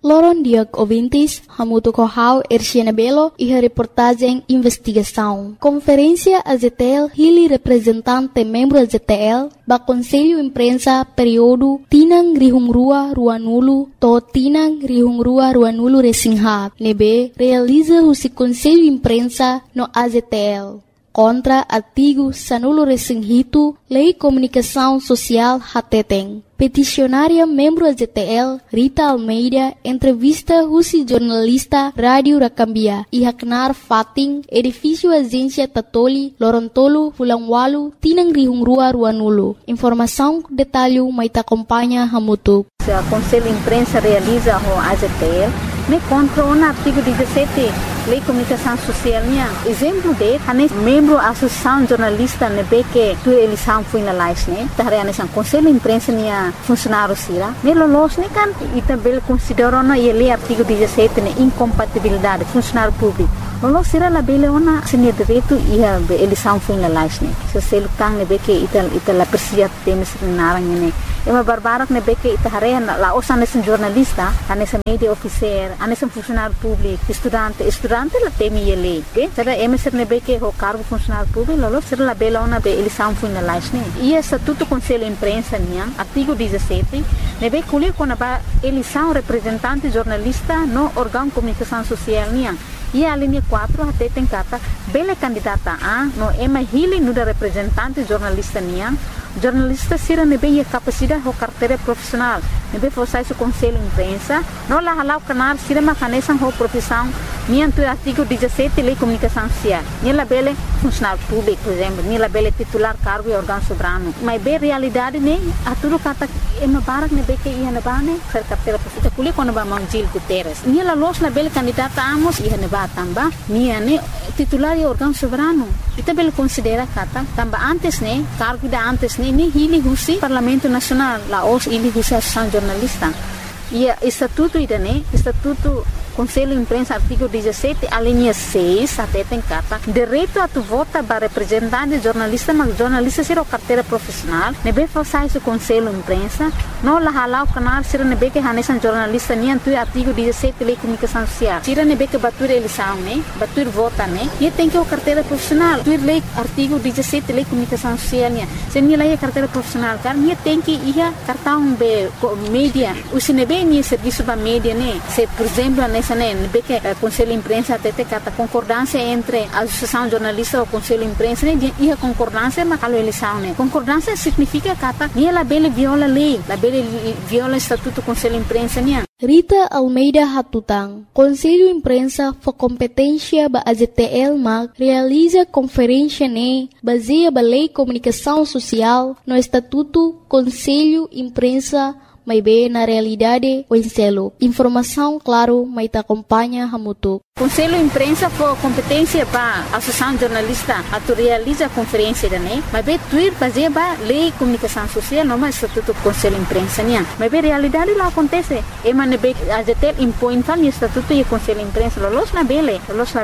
Loron Diag Ouvintes, Hamuto Kohau, Erciana Belo e a reportagem Investigação. Conferência AZTL, Hili representante membro AZTL, ba Conselho Imprensa período Tinang Rihungrua Ruanulu, to Tinang Rihungrua Ruanulu Resingha, nebe realiza o Conselho Imprensa no AZTL. Contra artigo Sanulo Resinghito, Lei Comunicação Social Hateteng. Peticionária membro AZTL, Rita Almeida, entrevista Rusi jornalista Rádio Rakambia, e Haknar Fating, edifício Agência Tatoli, Lorontolo, Fulangwalu, Tinang Rihungrua Ruanulu. Informação, detalhe, mas te acompanha Hamutu. O Conselho Imprensa realiza o AZTL, me contra o artigo 17, Lei Comunicação Social. Exemplo de, membro da Associação Jornalista, que tu eleição foi na live, o Conselho Imprensa funcionário sira. Melolos kan e também consideram na lei artigo 17 incompatibilidade funcionário público. Lolos sira la bele ona senia direito e a eleição foi na live. Se você lutar que ita la persia temes narang ne. Ema barbarak que ita hare la osa nesse jornalista, nesse media officer, nesse funcionário público, estudante la temi lei, ok? Será emeser que o cargo funcionário público, lolos sira la bele ona be eleição foi na live. E estatuto Conselho Imprensa artigo 17, nebe kulir kona ba eleição representante jornalista no órgão comunicação social e a linha 4 até tem cata bela candidata a no ema hili no da representante jornalista jornalista sira nebe a capacidade ou carteira profissional nebe forçar o Conselho Imprensa no la halau canal sira macanesan ou profissão tu artigo 17 Lei Comunicação Social la bela funcionário público por exemplo la bela titular cargo e órgão soberano mas bem realidade a tudo cata ema barak nebe que ia na bane ser carteira profissional kulir kona ba Gil Guterres la los la bela candidata amos ia na tamba titular e órgão soberano ita bel considera kata tamba antes cargo da antes ni hili husi Parlamento Nacional la os hili husi Associação Jornalista e estatuto estatuto Conselho Imprensa artigo 17 a linha 6 até tem cata direito a tu vota para representante jornalista mas jornalista ser o carteira profissional nebe forçar o Conselho Imprensa no la halau canal sira nebe que hanesan jornalista tu artigo 17 Lei Comunicação Social sira nebe que batur eleição batur vota e tem que o carteira profissional tu lei artigo 17 Lei Comunicação Social se ni lei carteira profissional car tem que ia cartão be mídia o sinebe ni serviço ba mídia se por exemplo que o Conselho Imprensa até cata concordância entre a Associação Jornalista e o Conselho Imprensa e a concordância mas a eleição concordância significa cata ela bele viola lei la bele viola estatuto Conselho Imprensa Rita Almeida Hatutang, Conselho Imprensa for competência ba AZTL realiza conferência baseia ba Lei Comunicação Social no Estatuto Conselho Imprensa mas bem na realidade o enselo. Informação, claro, mas te acompanha Hamutu. Conselho Imprensa for competência para a Associação Jornalista a tu realiza a conferência mas bem tuir baseia ba Lei Comunicação Social não mais Estatuto Conselho Imprensa mas bem realidade lá acontece ema nebe AZTL impõe tal Estatuto e Conselho Imprensa los na bele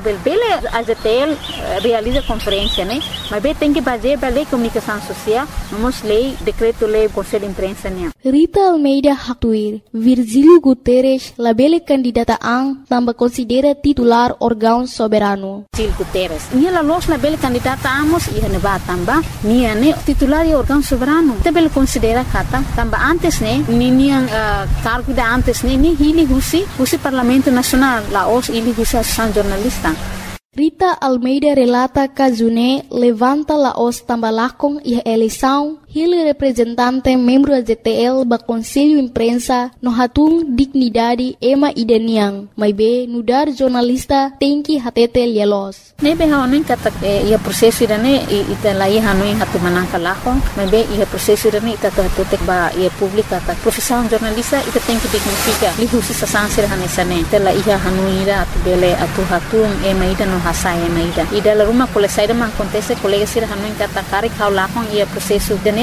AZTL realiza conferência mas bem tem que baseia ba Lei Comunicação Social vamos lei decreto lei Conselho Imprensa Rita Almeida Hatuir, Virgílio Guterres, labele candidata também considera titular órgão soberano. Gil Guterres. La los labele candidata amos e neba tamba, titular e órgão soberano. Também considera kata tamba antes cargo da antes ni hili husi Parlamento Nacional, la os hili husi Associação Jornalista. Rita Almeida relata Kazune levanta la os tambalakong e eleição Hili representante membro AZTL ba Conselho Imprensa no hatung dignidade ema ideniang, mas be nudar jornalista tem que hatete lielos. Nebe haonin kata ia proseso irane ita lai hanuin hatu manangka lahong, mas be ia proseso irane ita hatete ba ia publika ta profissão jornalista ita tem que dignifica lihusi sa sansir hanesane ita la ia hanuira atu bele atu hatung ema ida no hasai ema ida la rumah kole saida man kontese kolega sir hanuin kata karik hau lahong ia proseso dene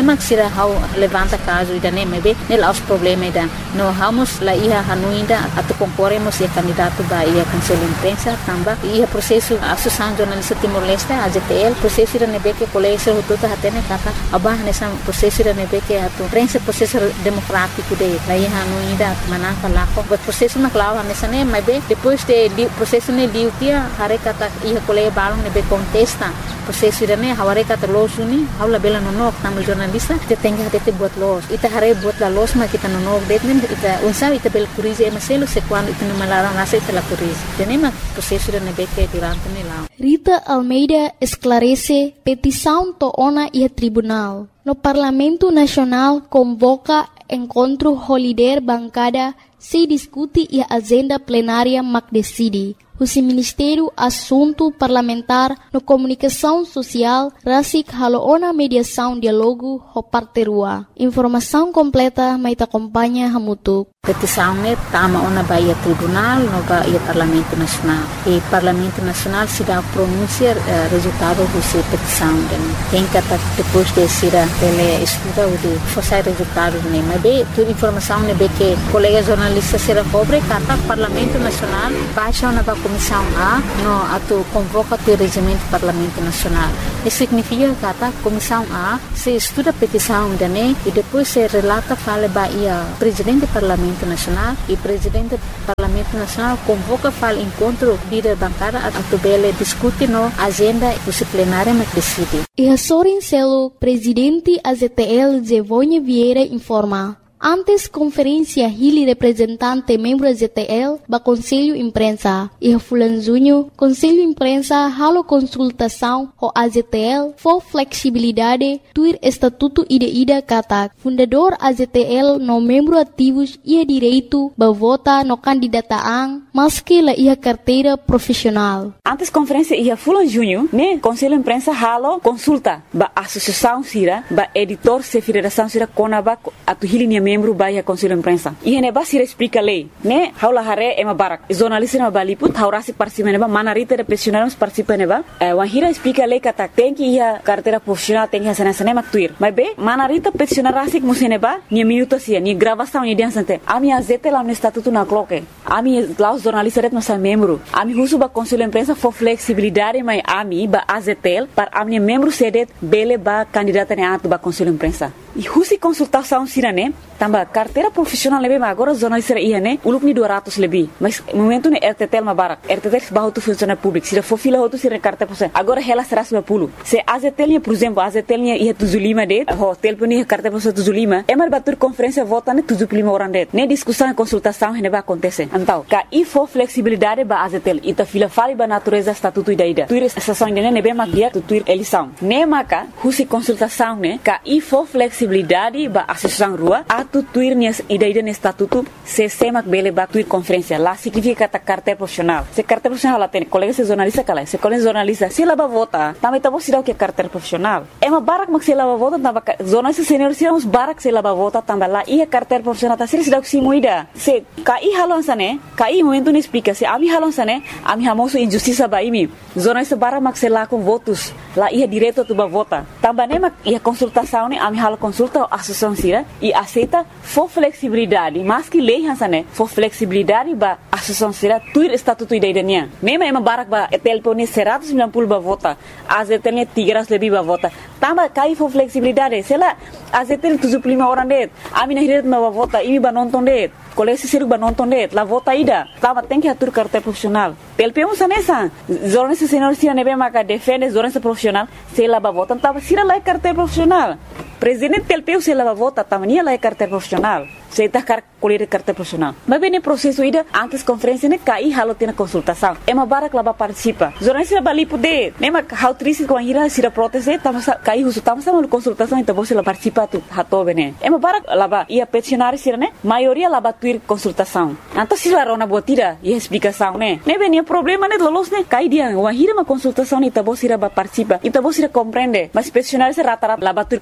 nema sira hau levanta caso ida nem be nel aos problema ida no vamos la ia hanuinda atu concorremos e candidato ba ia conselho imprensa tamba ia processo associação jornalista Timor-Leste AZTL processo ida nebe que colégio hututa hatene kata abah nessa processo ida nebe que atu prensa processo democrático de la ia hanuinda manaka lako but processo na clava nessa nem be depois de processo ne diutia hare kata ia colégio balong nebe contesta processo ida ne haware kata losuni haula bela nonok tamu jornalista te tenga hate buat los ita hare buat la los ma kita nonok detnen ita unsa ita bel curize emaselo se quando ita numalara nasa ita la curize tenema processo ida nebe que durante ne la Rita Almeida esclarece petição toona e tribunal. No Parlamento Nacional convoca encontro holiday bancada se discute e a agenda plenária mac decide. O Ministério Assunto Parlamentar no Comunicação Social rasik haloona mediação diálogo ho parterua. Informação completa mai te acompanha hamutuk. Petição ne tama ona baia tribunal no baia Parlamento Nacional. E Parlamento Nacional se dá pronunciar resultado dessa petição. Tem que depois de ser ele estuda o de fazer resultado ne mas be toda informação ne be que colega jornalista será cobre kata Parlamento Nacional baixa na Comissão A no atu convoca o regimento Parlamento Nacional. Isso significa que a Comissão A se estuda a petição dane e depois se relata fala baia presidente do Parlamento Nacional e presidente do Parlamento Nacional convoca fala encontro líder bancada atu bele discute no agenda plenária mas decide. E a Sorin Celo, presidente AZTL Zevonha Vieira informa. Antes conferência Hili representante membro AZTL ba Conselho Imprensa e Fulan Junho Conselho Imprensa halo consultação ho AZTL for flexibilidade tuir estatuto ida kata fundador AZTL no membro ativos ia direito ba vota no candidataan maski la ia carteira profissional. Antes conferência ia Fulan Junho ne Conselho Imprensa halo consulta ba associação sira ba editor se federação sira konaba atu Hili membro baia Conselho Imprensa. E ne ba sira explica lei, ne haula hare ema barak. Jornalista na baliput haurasi participa neba manarita de profissionais participa neba. Wahira explica lei kata tem que ia carteira profissional tem que sana maktuir. Mas be manarita profissional rasik museneba ni minuto sia ni gravação ni dia sante. Ami azete lá no estatuto na cloque. Ami claus jornalista ret nossa membro. Ami husu ba Conselho Imprensa for flexibilidade mai ami ba azetel para ami membro sedet bele ba candidata ne atu ba Conselho Imprensa. E husi consultação sirane tamba carteira profissional lebe agora jornalista ia ne uluk ni 200 lebih mas momento ne RTTL mabarak RTTL bahu tu funcionário público sira fofila hotu sira carteira profissional agora ela será 10 se AZTL por exemplo AZTL ia 75 de hotel puni carteira profissional 75 é mal batur conferência vota ne 75 orang det ne discussão e consultação ne ba acontece então ka e for flexibilidade ba AZTL ita fila fali ba natureza estatuto ida tuir estação ne be mag dia tuir eleição ne maka husi consultação ne ka e for flexibilidade ba associação rua atu tuir nias ida ne estatuto se semak bele ba tuir conferência lá significa kata carteira profissional se carteira profissional lá tem colega se jornalista kala se colega jornalista se lá ba vota também tá você o que carteira profissional é uma barak mak se lá ba vota tamba jornalista senior se uns barak se lá ba vota tamba lá e carteira profissional tá se dá que moida se kai halon sane kai momento ne explica se ami halon sane ami hamoso injustiça ba imi jornalista barak mak se lá com votos lá ia direto tu ba vota tamba ne mak ia consultação ne ami halo consulta associação sira e aceita for flexibilidade mas que lei hansane for flexibilidade ba associação sira tuir estatuto idaiania nema ema barak ba telpone 190 ba vota azetene 300 lebih ba vota tamba kai for flexibilidade sela azetene 75 orang det ami na hiret ba vota imi ba nonton det colégio siruk ba nonton det la vota ida tamba tem que atur carteira profissional telpemo sanesa jornalista senior sira nebe maka defende jornalista profissional sela ba vota tamba sira la carteira profissional presidente telpeu se la vota tamania la carteira profissional se tá colher carteira profissional mas bem no processo ida antes conferência ne kai halo tena consultação é uma barak lá participa jornalista bali poder nema how triste com a ira sira proteste tama kai husu tama sama consultação então você lá participa tu hato bene é uma barak lá ia peticionar sira ne maioria lá tuir consultação então se lá rona botira e explicação ne bem problema ne lolos ne kai dia uma ira uma consultação então você lá participa então você compreende mas peticionar se rata lá tuir consultação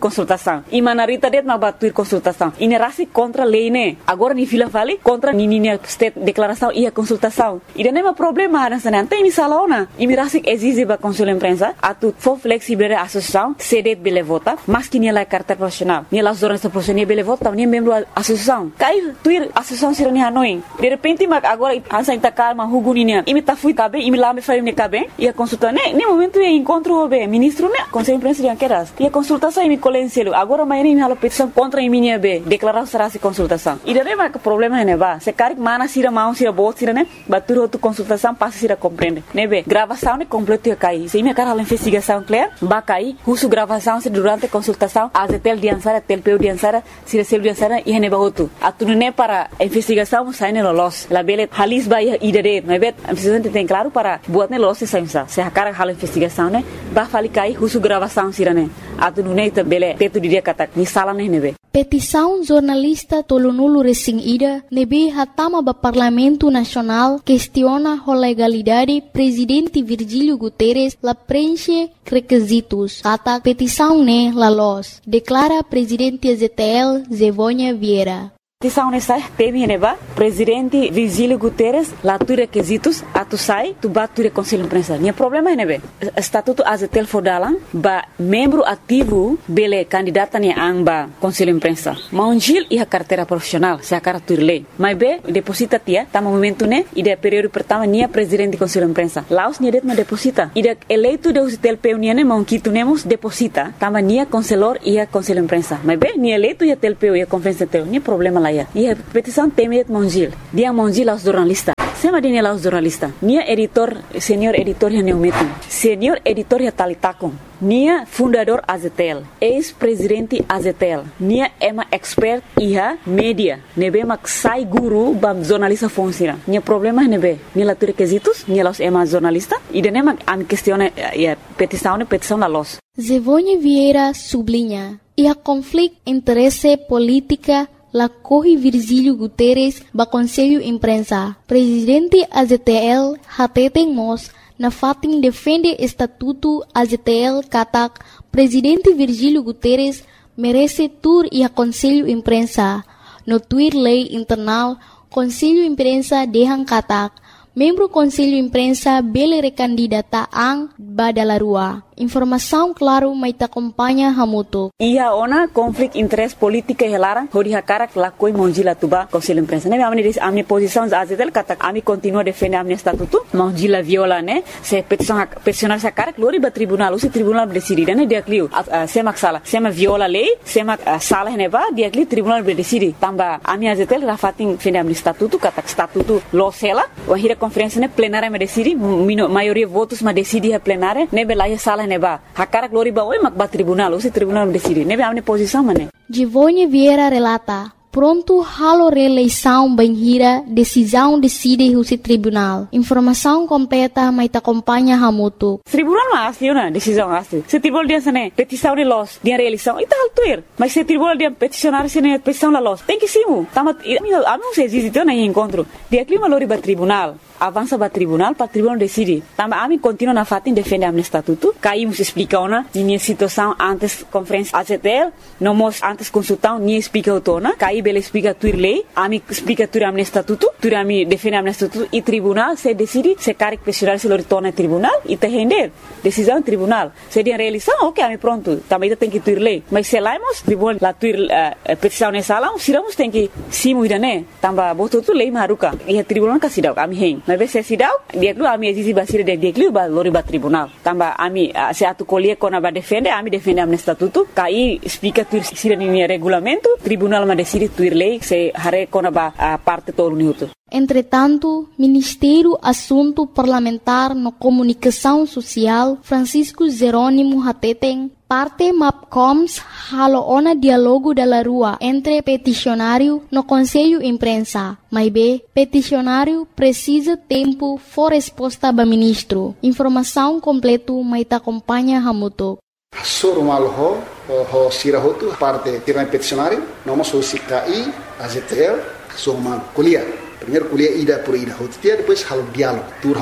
consultação. E manarita det mas batuir consultação. E nerasi contra lei né. Agora ni fila vale contra nininha state declaração e a consultação. E daí não é problema nessa não tem misalona. E mirasi exige ba conselho imprensa atu for flexible a associação cedet bele vota, mas que nem lá carta profissional. Nem lá jornalista profissional bele vota, nem membro da associação. Cai tuir associação sirani hanoi. De repente mas agora ansa inta calma huguninya. E me tá fui cabe, e me lá me faria me cabe. E a consulta né, nem momento é encontro o ministro né, conselho imprensa de anqueras. E a consultação e me colencielo. Agora mas nem me hala petição contra a minha be, declarar será se consultação. E daí mas problema é ba. Se cari mana sira mão sira bot sira né, batur outra consultação passa sira compreende. Né be, gravação né completo cai. Se me cara a investigação clear, ba cai, curso gravação se durante a consultação, a tel diansara, telpeu diansara, sira sel diansara e hene ba outro. Atu né para investigação sai né lolos. La bele halis ba idade, né be, a investigação tem claro para buat né lolos sai se a cara hala investigação né, ba fali cai curso gravação sira né. Atu né bele teto dia kata ni sala né be. Petição jornalista tolonulu recém ida nebe hatama ba Parlamento Nacional questiona a legalidade presidente Virgílio Guterres la preenche requisitos. Kata petição ne la los, declara presidente ZTL Zevônia Vieira. Petição nessa teve neba presidente Virgílio Guterres lá tu requisitos atu sai tu bature conselho imprensa. Nia problema nebe estatuto azetel fodalan ba membro ativo bele candidata ni amba conselho imprensa. Maunjil e a carteira profissional se a carteira lei. Mas be deposita tia tá momento né e de período pertama nia presidente conselho imprensa. Laos nia det ma deposita. E de eleito de usitel peu nia mão que tu nemos deposita tama nia conselor e a conselho imprensa. Mas be nia eleito e a tel peu e a conferência tel nia problema lá. E a petição temet Mongil. Dia Mongil aos jornalistas. Sema dine aos jornalistas. Nia editor, senhor editor ya neumetin. Senhor editor ya talitakon. Nia fundador AZTL. Ex-presidente AZTL. Nia ema expert iha media. Nebe mak sai guru bam jornalista fonsira. Nia problema nebe. Nia la requisitos. Nia los ema jornalista. E dene mak am questione petição la los. Zevônia Vieira sublinha. E a conflito interesse política la corre Virgílio Guterres ba Conselho Imprensa. Presidente AZTL hateten mos na fatin defende estatuto AZTL katak Presidente Virgílio Guterres merece tur e a Conselho Imprensa. No tuir lei internal Conselho Imprensa dehan katak membro Conselho Imprensa bele recandidata ang badalarua. Informação claro mai ta acompanha hamuto. Ia ona conflito interesse política helara hori hakara la koi monjila tuba Conselho Imprensa. Ne amni posição azetel kata ami continua defende amni estatuto. Monjila viola ne se peticionar sa cara glori ba tribunal, o tribunal decide ne dia clio semak sala, sema viola lei, semak sala ne ba dia clio tribunal decide. Tamba ami azetel rafatin defende amni estatuto kata estatuto losela, o hira conferência ne plenária me decide, maioria votos ma decide a plenária, ne bela sala neba hakara glori ba oi mak ba tribunal o tribunal decide nebe amne posição mané. Zevônia Vieira relata pronto halo reeleição banhira decisão decide o tribunal. Informação completa mai ta acompanha hamuto. Tribunal mas na decisão asli. Se tribunal dia sene petição de los dia reeleição ita altuir. Mas se tribunal dia peticionar sene petição la los. Tem que simu. Tamat amiu se existe na encontro. Dia clima lori ba tribunal. Avança para tribunal decide. Tamba ami continua na fatin defende amne estatuto. Caímos explica ona minha situação antes conferência AZTL, nomos antes consultão ni explica otona. Caí bele explica tuir lei, ami explica tuir amne estatuto, tuir ami defende amne estatuto e tribunal se decide se caric questionar se retorna tribunal e te render decisão tribunal. Se dia reeleição, ok, ami pronto. Também tem que tuir lei. Mas se laimos tribunal la tuir petição nessa sala, siramos tem que simu idane. Tamba boto tu lei maruka. E a tribunal kasidau ami hen. Mas se sidau dia klu ami exisi basira dia klu ba lori ba tribunal tamba ami se atu colher kona ba defende ami defende amne estatuto kai explica tuir sira ni regulamento tribunal ma decide tuir lei se hare kona ba parte todo uniuto. Entretanto, Ministério Assunto Parlamentar no Comunicação Social Francisco Jerônimo Hateten parte MAPCOMS halo ona dialogo da rua entre peticionário no Conselho Imprensa. Mas be, peticionário precisa tempo for resposta ba ministro. Informação completo mai ta acompanha hamuto. Soro malho ho sirahotu parte tirana peticionário, nomos o CKI, AZTL, soma kuliah. Primeiro kuliah ida por ida, depois halo diálogo, tur hamuto.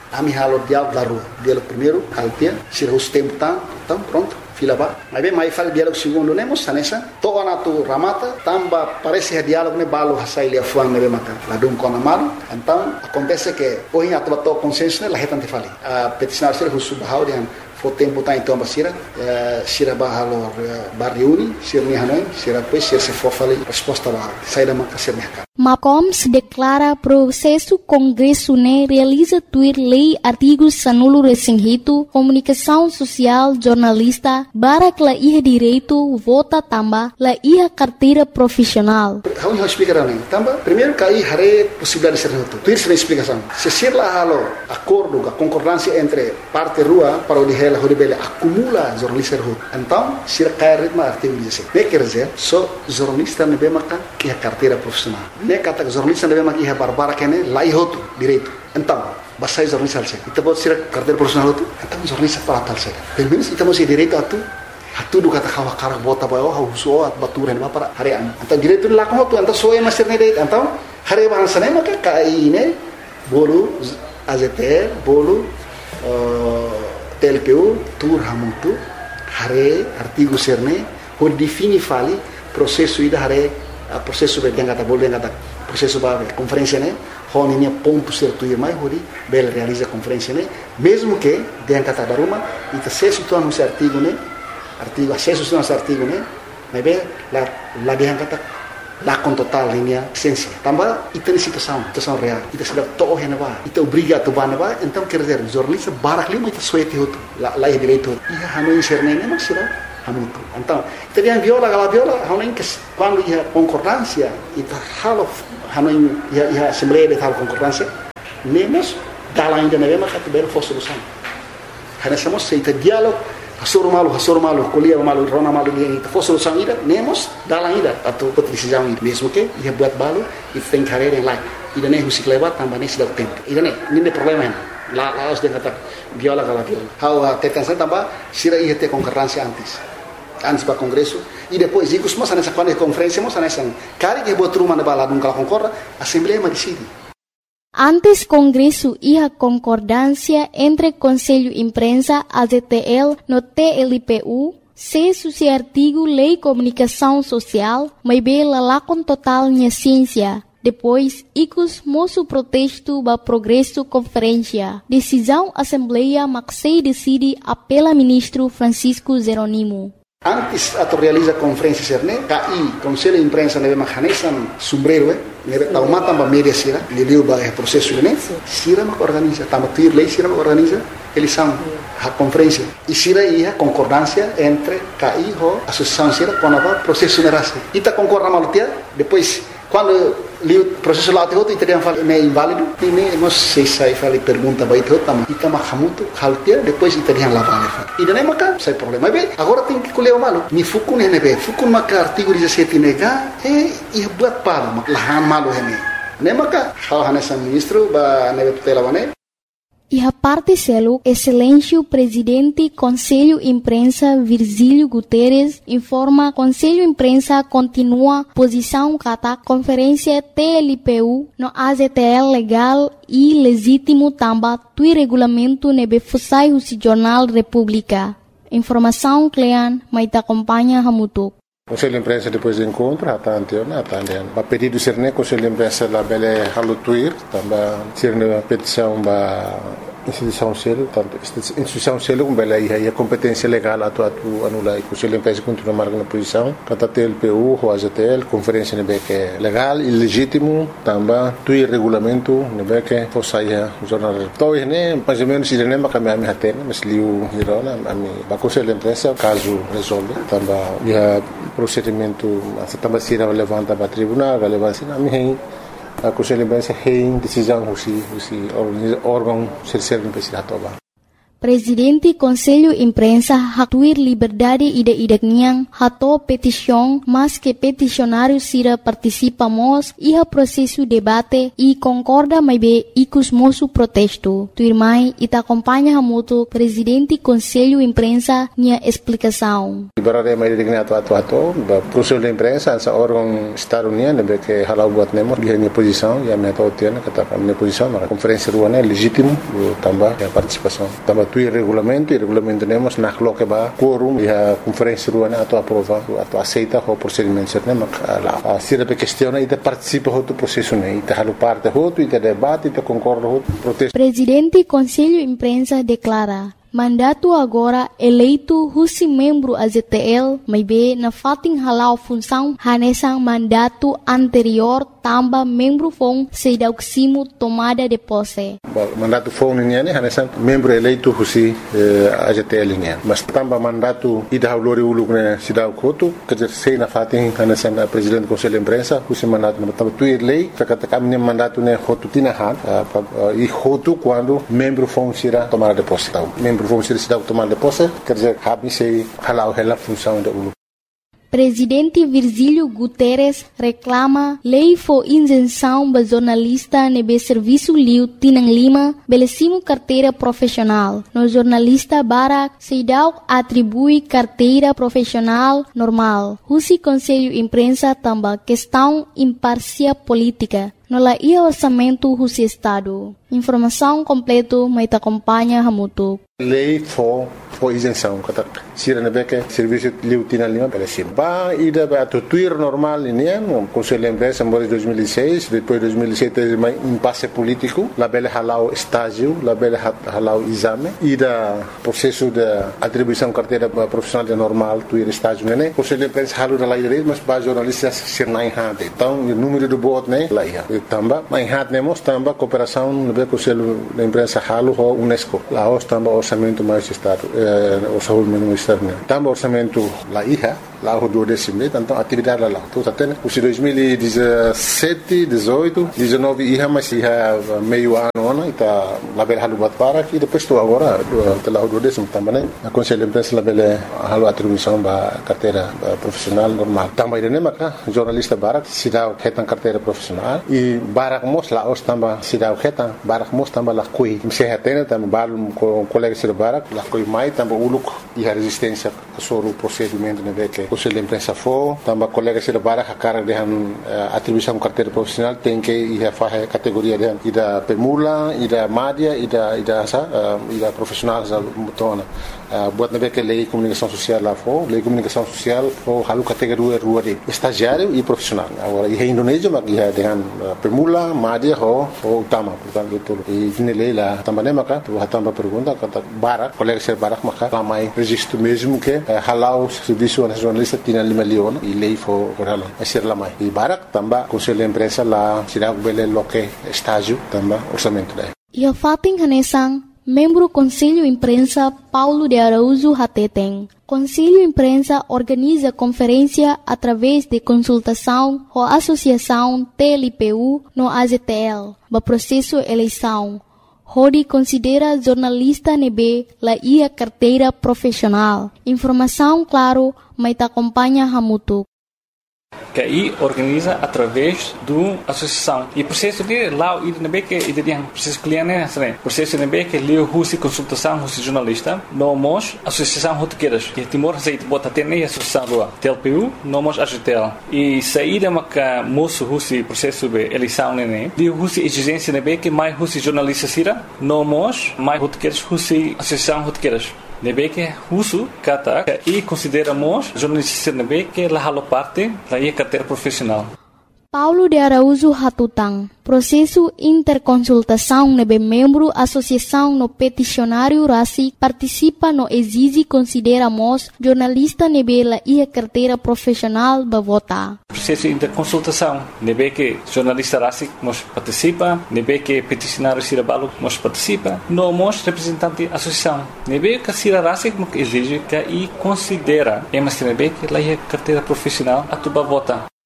A mim halo diálogo da rua. Diálogo primeiro, altia, se o tempo então pronto. Fila ba. Mas bem, mais fala diálogo segundo, nemos, sanessa. Toa na tu ramata, tamba parece diálogo ne balo hasai lia fuang ne maka. Ladum kona malu. Então, acontece que hoje a tua consenso ne lahetan te fali. A peticionar ser o subhau de fo tempo tá então basira, sira bahalo barriuni, sirni hanoi, sira pois se for fali resposta ba. Saída maka ser mercado. Macoms declara processo Congresso ne realiza tuir lei artigos sanulo resinghito, comunicação social, jornalista, barak la iha direito, vota tamba, la iha carteira profissional. How explicar nem tamba? Primeiro cai hare possibilidade de ser reto. Tuir sem explicação. Se ser lá halo acordo, a concordância entre parte rua para o de ela horibele acumula jornalista reto. Então, se cai ritmo artigo 16. Ne quer dizer, só jornalista ne be maka iha carteira profissional. Ne kata jornalista ne be maka iha barbara kene lai hotu direito. Então, basta jornalista alse. Ita pode ser carteira profissional hotu. Então jornalista para tal se. Pelo menos ita mesti direito atu do kata kawa karak bota bayo hauso at baturan ba para harian. Então direito lá com hotu, então só é master ne direito. Então, hari bahasa ne maka kai ne bolu AZT, bolu TLPU, tur hamutu, hare artigo serne, hor defini fali processo ida hare processo be yang kata bolu yang kata processo ba conferência ne, hon ini ponto certo ir mai hori bel realiza conferência ne, mesmo que yang kata daruma ita sesu tu anu artigo ne, artigo acesso tu anu artigo ne, mas be la yang kata la con total linha essência. Tambah ita ni situação real. Ita sudah toh hena ba, ita obriga tu bana ba, então quer dizer jornalista barak lima ita suete hotu, la direito. Ia hanu inserne ne mas sudah hamutu. Então, ita dia viola, hanu que quando ia concordância, ita halo hanu ia assembleia de tal concordância, nemos dalam ainda neve maka tu belo solução. Hana somos ita diálogo Hasur malu, kuliah malu, rona malu dia itu. For solução ida, nemos dalam ida atau decisão ida. Mesmo que ia buat balu, itu tem carreira yang lain. Ida ne musik lewat tambah ne sudah tempo. Ida ne, ini problema ini. La harus dia kata viola kalau viola. How tekan saya tambah sira ia te concorrência antes para congresso e depois ikut semua sana quando conferência semua sana kari que buat rumah na bala nunca concorda, assembleia ma decide. Antes Congresso iha concordância entre Conselho Imprensa, AZTL, no TLPU, se suci artigo Lei Comunicação Social, mas bela lá com total minha ciência. Depois, icus moço protesto ba progresso conferência. Decisão Assembleia Maxei decide apela ministro Francisco Zeronimo. Antes atau realiza conferência serne, KI, Conselho Imprensa nebe mahanesan sombrero, nebe tauma tamba media sira, liliu ba processo ne, sira mak organiza, tamba tuir lei sira mak organiza, eles são a conferência. E sira ia concordância entre KI ho associação sira com a processo nerase. Ita concorda malutia, depois quando li processo lá teho ita dia fala ne inválido, ne nós sei sai fala pergunta ba ita tama ita mahamutu haltia, depois ita dia lá vale. E daí maka sai problema. Mas agora tem que colher o malo. Ni fukun ne be, fukun maka artigo 17 nega ia buat palo lahan malo hene. Ne maka hal hanesa ministro ba ne tutela wane. E a parte selo, excelência presidente Conselho Imprensa Virgílio Guterres informa Conselho Imprensa continua posição kata conferência TLPU no AZTL legal e legítimo tamba tui regulamento nebe fusai o Jornal República. Informação Clean, mas acompanha Hamutuk. Conselho de Imprensa depois do encontro, attendiamo. A pedido serne Conselho de Imprensa la bele halutuir, também serne petição ba instituição selo com bele aí a competência legal atu anula e Conselho de Imprensa continua marcando posição, kata TLPU, o AZTL, conferência nebe que legal e legítimo, também tuir regulamento nebe que fosaia jornal. Então né, mais ou menos irene makami ami hatena, mas liu hirona ami ba Conselho de Imprensa caso resolve, também ia procedimento também se levanta para tribunal, relevância na minha a Conselho de Imprensa tem decisão se órgão ser imprensa toba. Presidente Conselho Imprensa hatuir liberdade ida-idaknya hato petição, mas que peticionário sira participamos iha processo debate e concorda mais bem icus moço protesto. Tuirmai ita acompanha hamuto Presidente Conselho Imprensa nia explicação. Liberdade mais idaknya atu Conselho de Imprensa essa órgão Estado-Unido que halau buat nemos dia minha posição e a minha tautiana kata minha posição na conferência ruana legítimo tambah a participação tambah tu regulamento temos na coloca ba quorum e a conferência ruana atu aprova atu aceita o procedimento certo mak a sira pe questiona e participa do processo né e halu parte e debate e concorda protesto. Presidente Conselho Imprensa declara mandato agora eleito husi membro AZTL mai be na fating halau função hanesang mandato anterior tamba membro fong sedauksimo tomada de posse. Mandato fong niya ni hanesang membro eleito husi AZTL niya. Mas tamba mandato ida haulori uluk na sidaw koto kajer sei na fating hanesang presidente Conselho Imprensa husi mandato na tamba tuir lei katatam ni mandato ne hotu tinahan e hotu quando membro fong sira tomada de posse. Vamos ser tomar de posse, quer dizer, cabe se halau a função da ULU. Presidente Virgílio Guterres reclama lei for isenção ba jornalista nebe serviço liu tinang lima belecimo carteira profissional. No jornalista Barak Seidau atribui carteira profissional normal. Husi Conselho Imprensa tamba questão imparcial política. No la ia orçamento husi Estado. Informação completo mai acompanha hamutu. Lei for isenção kata sira na beke serviço liu tinang lima belecimo. Ba ida ba tuir normal ini Conselho de Imprensa em 2006, depois 2007 teve um impasse político, la bele halau estágio, la bele halau exame, ida processo de atribuição carteira profissional de normal, tuir estágio né. Conselho de Imprensa halu da lei dele, mas ba jornalistas sir nai hade. Então o número do voto né, lá ia. Tamba, mas hade nemos tamba cooperação no Conselho de Imprensa halu ho UNESCO. Lá os tamba orçamento mais estado, orçamento mais estado né. Tamba orçamento lá ia. Lá o 12 então atividade lá tudo até os 2017 18 19 ia mas ia meio ano está lá bela halu bat para e depois estou agora lá o 12 também né a Conselho de Imprensa lá bela halu atribuição ba carteira profissional normal também né maca jornalista barak sidau ketan carteira profissional e barak mos lá os também sidau ketan barak mos também lá coi se hatena também balum colega sir barak lá coi mai também uluk e a resistência sobre o procedimento né que Conselho de Imprensa for, também colegas de barak a cara de atribuição carteira profissional tem que ir a fazer categoria de ida pemula, ida média, ida profissional za mutona. Buat na que lei comunicação social lá for, lei comunicação social for halu categoria rua de estagiário e profissional. Agora em Indonésia mas ia dengan pemula, média ou utama, portanto tudo. E na lei lá também maka, tu também pergunta kata barak, colegas de barak maka, ramai registro mesmo que halau serviço nacional tinha 5 milhões e lei foi correla a ser lá mais e barak também Conselho de Imprensa lá será o bele loque estágio também orçamento daí e a fating hanesang membro Conselho Imprensa Paulo de Araújo Hateteng. Conselho Imprensa organiza conferência através de consultação com a Associação TLPU no AZTL, para processo eleição. Hodi considera jornalista nebe la ia carteira profissional. Informação claro, mas acompanha hamutu. Que aí organiza através do associação e processo de lá e nebe que ele tem processo cliente né processo nebe que leu husi consultação husi jornalista nomos associação rotequeiras que Timor aceita bota até nem associação rua TLPU nomos AZTL e saída maca moço husi processo de eleição né de husi exigência nebe que mais husi jornalista sira nomos mais rotequeiras husi associação rotequeiras nebe que husu kata e consideramos jornalista nebe que la halo parte la ia carteira profissional. Paulo de Araújo Hatutang. Processo interconsultação nebe membro associação no peticionário RACI participa no exige consideramos jornalista nebe la ia carteira profissional ba votar. Processo interconsultação nebe que jornalista RACI nos participa, nebe que peticionário Sirabalo nos participa, nomos representante associação. Nebe que Sira RACI exige que e considera, mas nebe que la ia carteira profissional a tuba votar.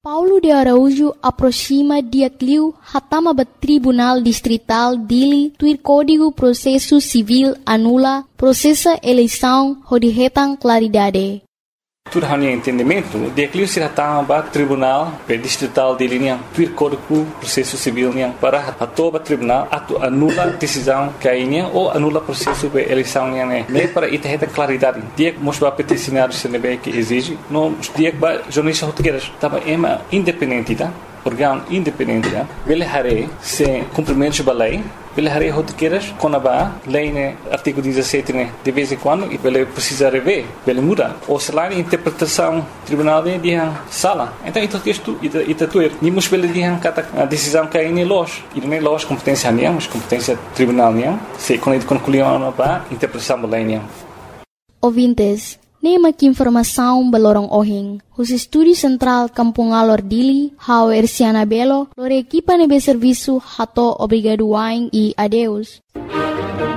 Paulo de Araújo aproxima dia cliu hatama bat Tribunal Distrital Dili tuir Código Processo Civil anula processa eleição rodihetang claridade. Tudo hanya entendimento, dia cliu se hatama bat Tribunal Distrital Dili niang tuir Código Processo Civil niang para hatoba tribunal atu anula decisão kainya ou anula processo de eleição niang ne para ita claridade. Dia mosba peticionário CNB que exige, no dia ba jornalista português tava ema independente, tá? Órgão independente, tá? Ele hare se cumprimento da lei. Ele hare rotiqueiras quando a lei né artigo 17 né de vez em quando e ele precisa rever, ele muda. Ou se lá a interpretação tribunal de sala. Então isso texto ita tuer. Nimos ele dihan kata a decisão que é loja. E não é loja competência nem, mas competência tribunal nem. Se quando ele concluiu a interpretação da lei nem. Ouvintes, nema que informação balorong ohing. Os Estúdio Central Kampung Alor Dili, hao Erciana Belo, lore equipa nebe serviço hato obrigado wain e adeus.